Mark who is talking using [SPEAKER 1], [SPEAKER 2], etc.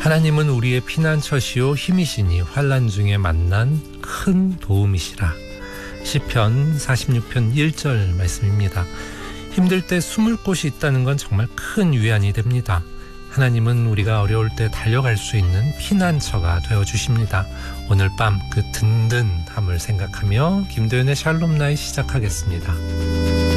[SPEAKER 1] 하나님은 우리의 피난처시요 힘이시니 환난 중에 만난 큰 도움이시라. 시편 46편 1절 말씀입니다. 힘들 때 숨을 곳이 있다는 건 정말 큰 위안이 됩니다. 하나님은 우리가 어려울 때 달려갈 수 있는 피난처가 되어주십니다. 오늘 밤 그 든든함을 생각하며 김도연의 샬롬 나잇 시작하겠습니다.